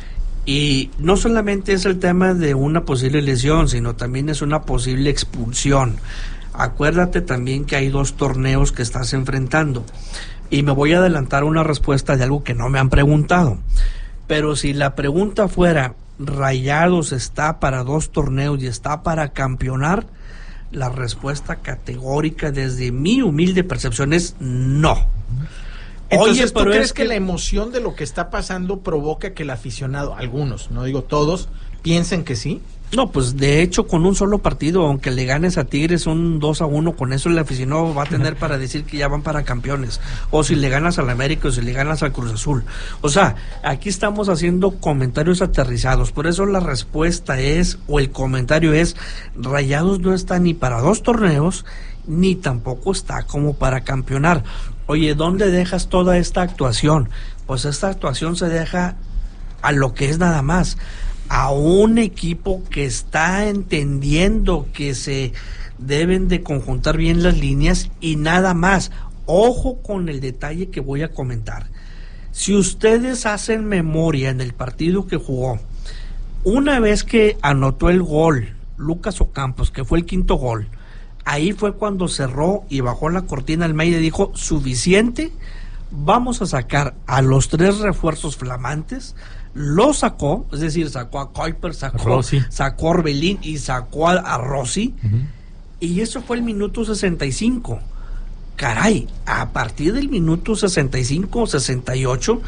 Y no solamente es el tema de una posible lesión, sino también es una posible expulsión. Acuérdate también que hay dos torneos que estás enfrentando. Y me voy a adelantar una respuesta de algo que no me han preguntado. Pero si la pregunta fuera, Rayados está para dos torneos y está para campeonar, la respuesta categórica desde mi humilde percepción es no. Entonces, Oye, ¿tú pero crees es que... que la emoción de lo que está pasando provoca que el aficionado, algunos, no digo todos, piensen que sí? No, pues de hecho con un solo partido, aunque le ganes a Tigres un dos a uno, con eso el aficionado va a tener para decir que ya van para campeones. O si le ganas al América o si le ganas al Cruz Azul. O sea, aquí estamos haciendo comentarios aterrizados. Por eso la respuesta es, o el comentario es, Rayados no está ni para dos torneos, ni tampoco está como para campeonar. Oye, ¿dónde dejas toda esta actuación? Pues esta actuación se deja a lo que es nada más, a un equipo que está entendiendo que se deben de conjuntar bien las líneas y nada más. Ojo con el detalle que voy a comentar. Si ustedes hacen memoria en el partido que jugó, una vez que anotó el gol Lucas Ocampos, que fue el quinto gol, ahí fue cuando cerró y bajó la cortina Almeida y dijo, suficiente, vamos a sacar a los tres refuerzos flamantes. Lo sacó, es decir, sacó a Kuiper, sacó, Rossi. sacó a Orbelín y sacó a, a Rossi. Uh-huh. Y eso fue el minuto sesenta y cinco. Caray, a partir del minuto sesenta y cinco, sesenta y ocho,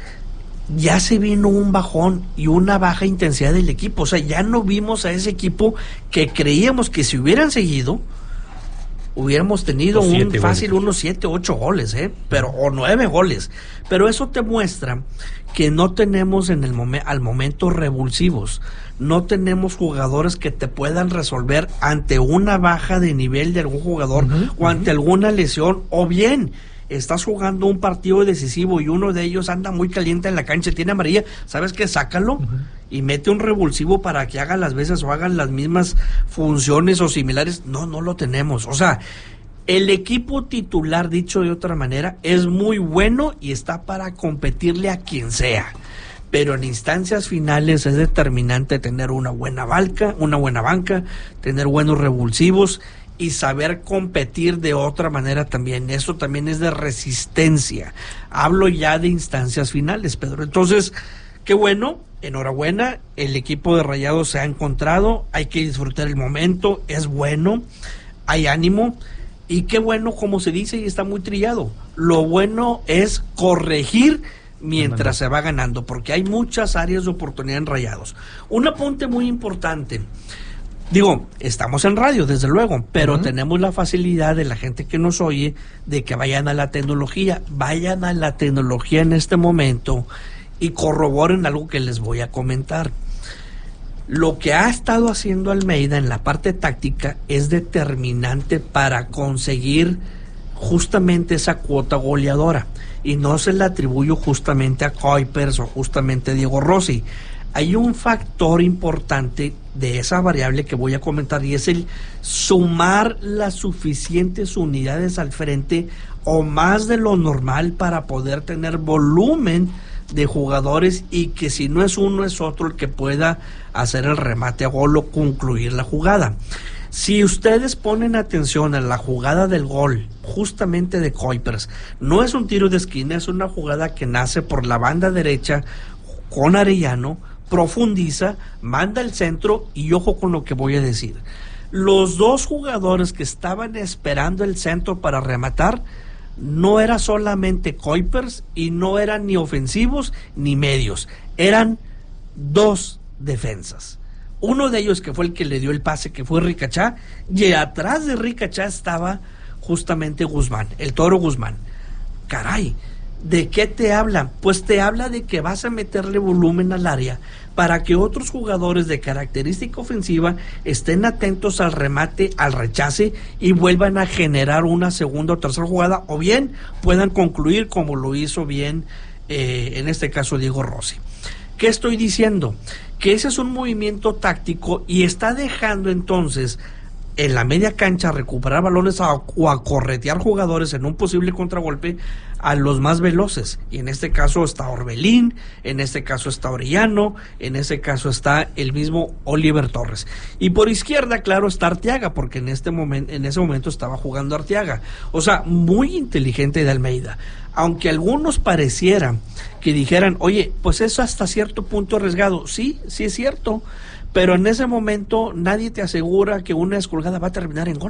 ya se vino un bajón y una baja intensidad del equipo. O sea, ya no vimos a ese equipo que creíamos que si hubieran seguido, hubiéramos tenido un siete fácil goles. unos siete, ocho goles, ¿eh? Pero, o nueve goles. Pero eso te muestra que no tenemos en el momen- al momento revulsivos. No tenemos jugadores que te puedan resolver ante una baja de nivel de algún jugador uh-huh, o ante uh-huh. alguna lesión, o bien estás jugando un partido decisivo y uno de ellos anda muy caliente en la cancha, tiene amarilla, ¿sabes qué? Sácalo uh-huh. y mete un revulsivo para que haga las veces o hagan las mismas funciones o similares. No, no lo tenemos. O sea, el equipo titular, dicho de otra manera, es muy bueno y está para competirle a quien sea. Pero en instancias finales es determinante tener una buena banca, una buena banca, tener buenos revulsivos y saber competir de otra manera también. Eso también es de resistencia. Hablo ya de instancias finales, Pedro. Entonces, qué bueno, enhorabuena, el equipo de Rayados se ha encontrado, hay que disfrutar el momento, es bueno, hay ánimo, y qué bueno, como se dice y está muy trillado, lo bueno es corregir mientras se va ganando, porque hay muchas áreas de oportunidad en Rayados. Un apunte muy importante. Digo, estamos en radio, desde luego, pero uh-huh. tenemos la facilidad de la gente que nos oye de que vayan a la tecnología, vayan a la tecnología en este momento y corroboren algo que les voy a comentar. Lo que ha estado haciendo Almeida en la parte táctica es determinante para conseguir justamente esa cuota goleadora, y no se la atribuyo justamente a Kuipers o justamente a Diego Rossi. Hay un factor importante de esa variable que voy a comentar, y es el sumar las suficientes unidades al frente o más de lo normal para poder tener volumen de jugadores, y que si no es uno es otro el que pueda hacer el remate a gol o concluir la jugada. Si ustedes ponen atención a la jugada del gol justamente de Kuipers, no es un tiro de esquina, es una jugada que nace por la banda derecha con Arellano, profundiza, manda el centro y ojo con lo que voy a decir. Los dos jugadores que estaban esperando el centro para rematar no era solamente Kuipers y no eran ni ofensivos ni medios, eran dos defensas. Uno de ellos que fue el que le dio el pase, que fue Ricachá, y atrás de Ricachá estaba justamente Guzmán, el Toro Guzmán. Caray, ¿de qué te habla? Pues te habla de que vas a meterle volumen al área para que otros jugadores de característica ofensiva estén atentos al remate, al rechace y vuelvan a generar una segunda o tercera jugada, o bien puedan concluir como lo hizo bien eh, en este caso Diego Rossi. ¿Qué estoy diciendo? Que ese es un movimiento táctico y está dejando entonces en la media cancha recuperar balones a, o a corretear jugadores en un posible contragolpe a los más veloces, y en este caso está Orbelín, en este caso está Orellano, en este caso está el mismo Oliver Torres, y por izquierda claro está Arteaga, porque en este momento en ese momento estaba jugando Arteaga. O sea, muy inteligente de Almeida, aunque algunos parecieran que dijeran, oye, pues eso hasta cierto punto arriesgado. Sí, sí es cierto, pero en ese momento nadie te asegura que una descolgada va a terminar en gol.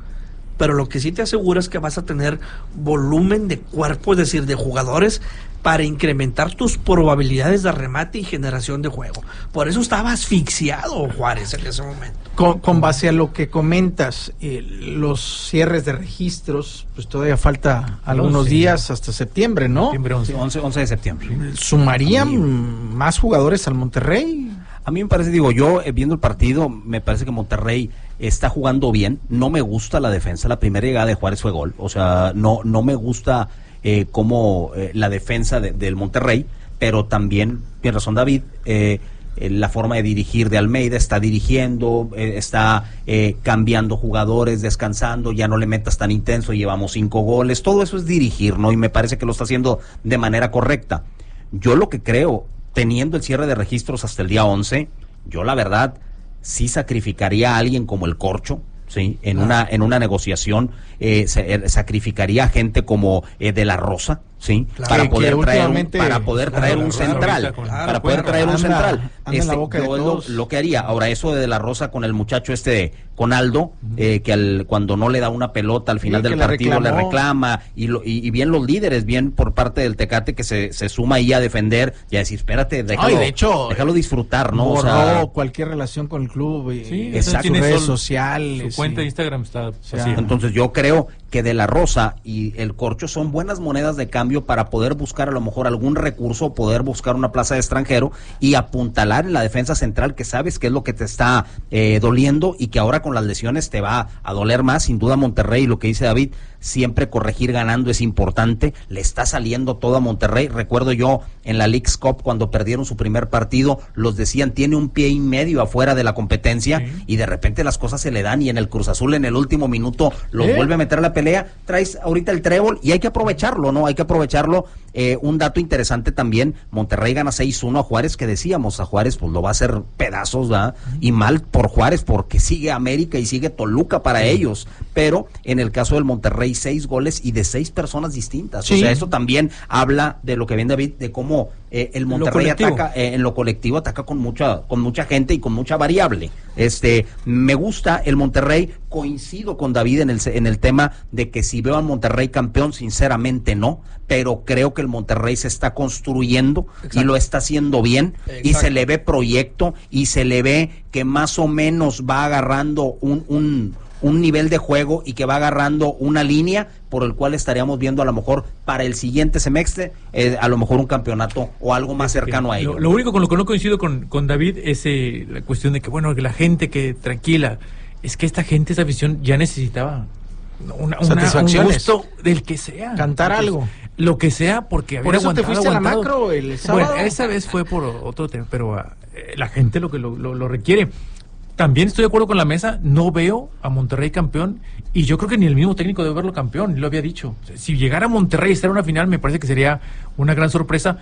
Pero lo que sí te asegura es que vas a tener volumen de cuerpo, es decir, de jugadores, para incrementar tus probabilidades de remate y generación de juego. Por eso estaba asfixiado Juárez en ese momento. Con, con base a lo que comentas, eh, los cierres de registros, pues todavía falta algunos once, días hasta septiembre, ¿no? Septiembre once. Sí, once, once de septiembre. ¿Sumarían Sí. más jugadores al Monterrey? A mí me parece, digo, yo eh, viendo el partido, me parece que Monterrey está jugando bien. No me gusta la defensa. La primera llegada de Juárez fue gol. O sea, no, no me gusta eh, como eh, la defensa de, del Monterrey, pero también, tiene razón David, eh, eh, la forma de dirigir de Almeida, está dirigiendo, eh, está eh, cambiando jugadores, descansando, ya no le metas tan intenso, llevamos cinco goles. Todo eso es dirigir, ¿no? Y me parece que lo está haciendo de manera correcta. Yo lo que creo, teniendo el cierre de registros hasta el día once, yo la verdad sí sacrificaría a alguien como el Corcho, sí, en ah. una en una negociación, eh, se, eh, sacrificaría a gente como eh, De La Rosa, sí, claro, para, poder que traer un, para poder claro, traer un claro, central, claro, para claro, poder traer anda, un central. Anda este, yo lo, lo que haría. Ahora, eso de De La Rosa con el muchacho este de, con Aldo, uh-huh. eh, que al, cuando no le da una pelota al final sí, del partido le, le reclama, y, lo, y, y bien los líderes, bien por parte del Tecate que se, se suma ahí a defender y a decir, espérate, déjalo, Ay, de hecho, déjalo disfrutar, ¿no? Borró o sea, cualquier relación con el club, y, sí, exacto, sus redes sociales. Su cuenta de Instagram está así. Entonces yo creo que De La Rosa y el Corcho son buenas monedas de cambio para poder buscar a lo mejor algún recurso, poder buscar una plaza de extranjero y apuntalar en la defensa central, que sabes que es lo que te está eh, doliendo y que ahora con las lesiones te va a doler más. Sin duda Monterrey, lo que dice David, siempre corregir ganando es importante, le está saliendo todo a Monterrey. Recuerdo yo en la Leagues Cup cuando perdieron su primer partido, los decían tiene un pie y medio afuera de la competencia, sí. y de repente las cosas se le dan, y en el Cruz Azul en el último minuto los ¿Eh? vuelve a meter a la pelea. Traes ahorita el trébol y hay que aprovecharlo, ¿no? Hay que aprovecharlo. Eh, un dato interesante también, Monterrey gana seis uno a Juárez, que decíamos, a Juárez pues lo va a hacer pedazos, ¿verdad? Y mal por Juárez porque sigue América y sigue Toluca para sí. ellos, pero en el caso del Monterrey seis goles y de seis personas distintas, sí. o sea, eso también habla de lo que viene David, de cómo eh, el Monterrey ataca, eh, en lo colectivo ataca con mucha, con mucha gente y con mucha variable. Este, me gusta el Monterrey, coincido con David en el, en el tema de que si veo al Monterrey campeón, sinceramente no, pero creo que el Monterrey se está construyendo. Exacto. Y lo está haciendo bien. Exacto. Y se le ve proyecto y se le ve que más o menos va agarrando un, un, un nivel de juego y que va agarrando una línea por el cual estaríamos viendo a lo mejor para el siguiente semestre eh, a lo mejor un campeonato o algo más cercano a ello. Lo, lo único con lo que no coincido con, con David es eh, la cuestión de que, bueno, que la gente que tranquila, es que esta gente, esa visión ya necesitaba una, una, un gusto del que sea. Cantar Entonces, algo. Lo que sea, porque por eso te fuiste aguantado. A la macro el sábado. Bueno, esa vez fue por otro tema, pero uh, la gente lo que lo, lo, lo requiere. También estoy de acuerdo con la mesa, no veo a Monterrey campeón, y yo creo que ni el mismo técnico debe verlo campeón, lo había dicho. O sea, si llegara a Monterrey y estar en una final, me parece que sería una gran sorpresa.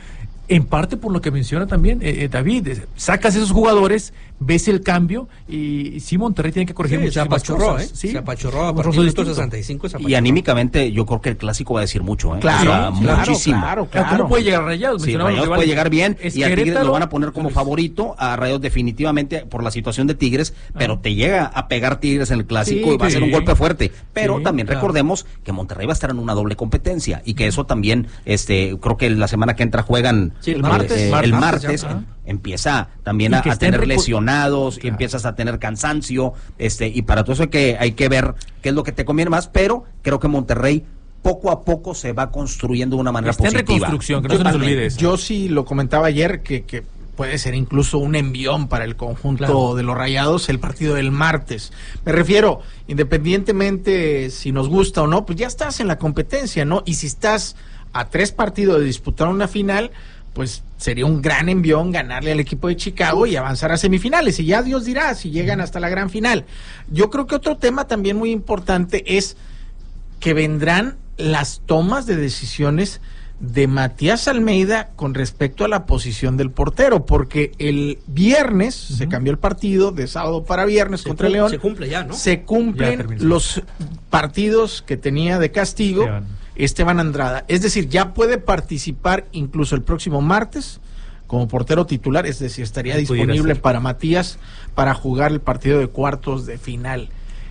En parte por lo que menciona también eh, David, sacas esos jugadores, ves el cambio y, y sí, Monterrey tiene que corregir sí, muchísimas se apachurró, cosas. ¿eh? Sí, se apachurró a un partir rostro de distinto. sesenta y cinco. Se Y anímicamente yo creo que el clásico va a decir mucho, ¿eh? Claro, O sea, claro, muchísimo. claro, claro. ¿Cómo puede llegar Rayados? Sí, Mencionamos Rayados los puede rivales. llegar bien Es y a Tigres Querétaro, lo van a poner como pues, favorito, a Rayados definitivamente por la situación de Tigres, pero te llega a pegar Tigres en el clásico Sí, y va a ser un sí. golpe fuerte. Pero Sí, también claro. recordemos que Monterrey va a estar en una doble competencia y que eso también, este, creo que la semana que entra juegan Sí, el eh, martes, eh, martes, el martes, martes, ya. empieza también Y a, que a estén tener recu- lesionados, y Claro. empiezas a tener cansancio, este, y para todo eso hay que, hay que ver qué es lo que te conviene más, pero creo que Monterrey poco a poco se va construyendo de una manera Está en positiva. reconstrucción, que no se nos olvide eso. Yo sí lo comentaba ayer que, que puede ser incluso un envión para el conjunto Claro. de los Rayados el partido del martes. Me refiero, independientemente si nos gusta o no, pues ya estás en la competencia, ¿no? Y si estás a tres partidos de disputar una final, pues sería un gran envión ganarle al equipo de Chicago y avanzar a semifinales. Y ya Dios dirá si llegan hasta la gran final. Yo creo que otro tema también muy importante es que vendrán las tomas de decisiones de Matías Almeida con respecto a la posición del portero, porque el viernes uh-huh. se cambió el partido de sábado para viernes se contra cum- León. Se cumple ya, ¿no? Se cumplen los partidos que tenía de castigo Esteban. Esteban Andrada. Es decir, ya puede participar incluso el próximo martes como portero titular, es decir, estaría Ahí disponible para Matías para jugar el partido de cuartos de final.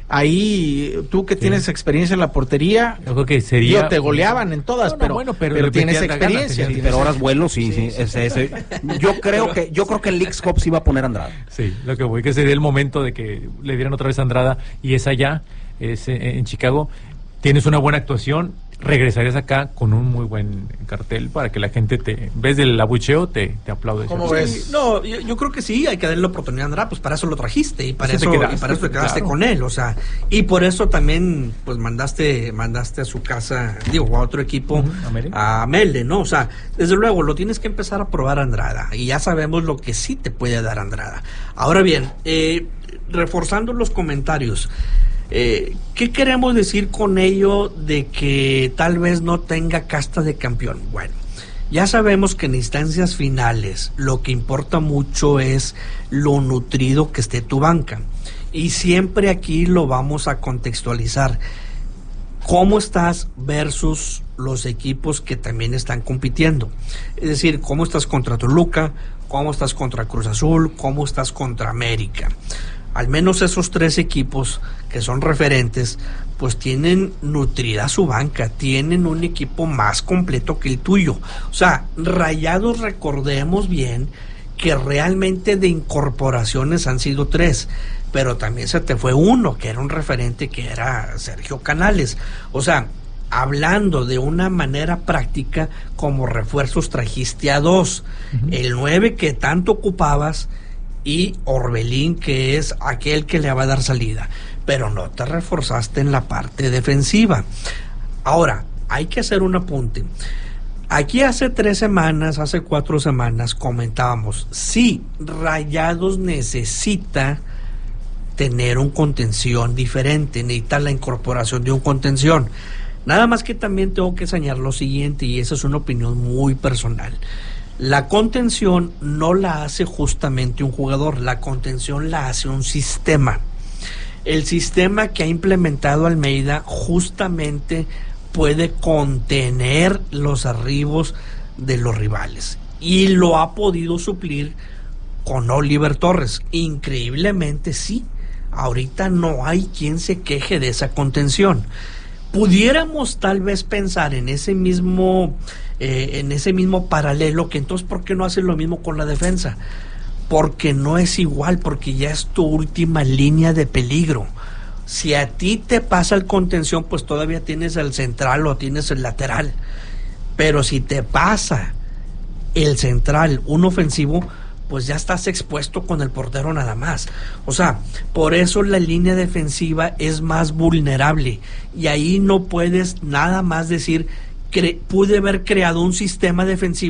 Ahí, tú que sí. tienes experiencia en la portería, yo creo que sería... Yo te goleaban en todas, no, no, pero, bueno, pero, pero tienes experiencia. Gana, sí, pero horas vuelo, sí, sí. sí, sí, sí. Yo creo que yo creo que el Leagues Cup sí va a poner a Andrada. Sí, lo que voy, que sería el momento de que le dieran otra vez a Andrada, y es allá, es en Chicago. Tienes una buena actuación, regresarías acá con un muy buen cartel para que la gente te, en vez del abucheo, te, te aplaude. ¿Cómo ves? Sí, no, yo, yo creo que sí, hay que darle la oportunidad a Andrada, pues para eso lo trajiste y para eso, eso, te quedaste, y para eso te quedaste claro. con él, o sea, y por eso también pues mandaste mandaste a su casa, digo, a otro equipo, uh-huh. a Melde, ¿no? O sea, desde luego lo tienes que empezar a probar a Andrada y ya sabemos lo que sí te puede dar Andrada. Ahora bien, eh, reforzando los comentarios, Eh, ¿qué queremos decir con ello de que tal vez no tenga casta de campeón? Bueno, ya sabemos que en instancias finales lo que importa mucho es lo nutrido que esté tu banca, y siempre aquí lo vamos a contextualizar. ¿Cómo estás versus los equipos que también están compitiendo? Es decir, ¿cómo estás contra Toluca? ¿Cómo estás contra Cruz Azul? ¿Cómo estás contra América? Al menos esos tres equipos que son referentes, pues tienen nutrida su banca, tienen un equipo más completo que el tuyo. O sea, Rayados, recordemos bien que realmente de incorporaciones han sido tres, pero también se te fue uno, que era un referente, que era Sergio Canales. O sea, hablando de una manera práctica, como refuerzos trajiste a dos, uh-huh. el nueve que tanto ocupabas, y Orbelín, que es aquel que le va a dar salida, pero no te reforzaste en la parte defensiva. Ahora, hay que hacer un apunte. Aquí hace tres semanas, hace cuatro semanas, comentábamos, sí, Rayados necesita tener un contención diferente, necesita la incorporación de un contención. Nada más que también tengo que señalar lo siguiente, y esa es una opinión muy personal. La contención no la hace justamente un jugador, la contención la hace un sistema. El sistema que ha implementado Almeida justamente puede contener los arribos de los rivales, y lo ha podido suplir con Oliver Torres. Increíblemente sí, ahorita no hay quien se queje de esa contención. Pudiéramos tal vez pensar en ese mismo eh, en ese mismo paralelo, que entonces ¿por qué no hace lo mismo con la defensa? Porque no es igual, porque ya es tu última línea de peligro. Si a ti te pasa el contención, pues todavía tienes el central o tienes el lateral, pero si te pasa el central, un ofensivo, pues ya estás expuesto con el portero nada más. O sea, por eso la línea defensiva es más vulnerable, y ahí no puedes nada más decir, cre- pude haber creado un sistema defensivo